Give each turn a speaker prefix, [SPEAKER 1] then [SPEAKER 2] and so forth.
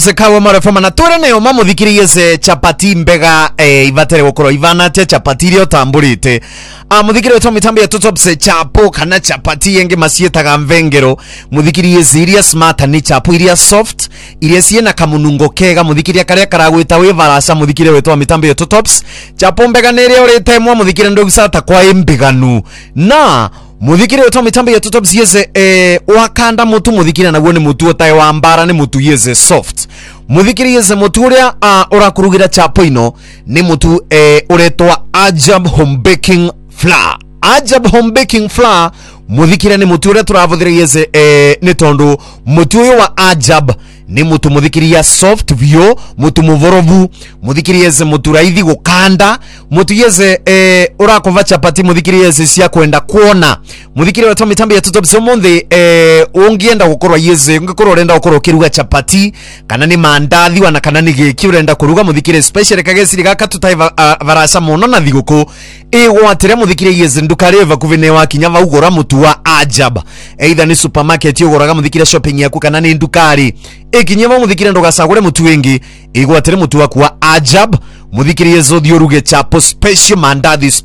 [SPEAKER 1] Sekawe marefoma na twere neyo mamuthikiriye ze chapati mbega ivatere gukoro ivana te chapati rio tamburite muthikiriye to mitambi ya tutopse chapo kana chapati yenge masietaga mvengero muthikiriye ziria smart ni chapo iria soft iria ciena kamunungo kega muthikiriye karia karagwita we varasa muthikiriye we to mitambi ya tutops chapo mbega nere orete mwa muthikiriye ndogusata kwa imbiganu na muthikire to mitambo ya tutops yeze wakanda mutu muthikire naguo ni mutu otae wa mbara ni mutu yeze soft muthikire yeze mutu uria urakurugira chapo ino ni mutu uretwa Ajab Home Baking Flour. Ajab Home Baking Flour muthikire ni mutu uria turavuthire yeze ni tondu mutu uyu wa Ajab ni mutu muthikiria soft vio mutu muvorovu muthikiria yeze mutu raithi gukanda mutu yeze urakova chapati muthikiria yeze cia kwenda kuona muthikiria wetu mitambi ya tutops omonthi ungienda gukorwa yeze ungikorwa urenda gukorwa kiruga chapati kana ni mandathi wana kana ni giki urenda kuruga muthikiria special kagesiri gaka tutai varasa muno na thiguku igwatire muthikiria yeze ndukareva kuvene wa kinyava ugora mutu wa Ajab either ni supermarket ugoraga muthikiria shopping yaku kana ni ndukari ikinyema muthikire ndogacagure mutu wengi igwatire mutu waku wa Ajab muthikiriye zodhi oruge chapo special mandathi